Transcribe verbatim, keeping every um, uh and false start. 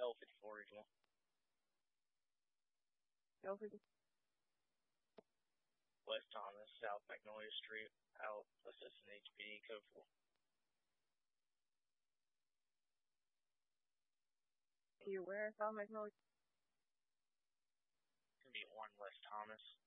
L fifty-four regional. L fifty. West Thomas, South Magnolia Street, out assistant H P D, code four. You where, South Magnolia? It's gonna be one West Thomas.